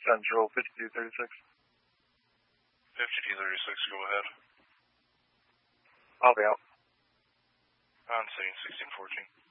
Central 5236. 5236, go ahead. I'll be out. On scene 1614.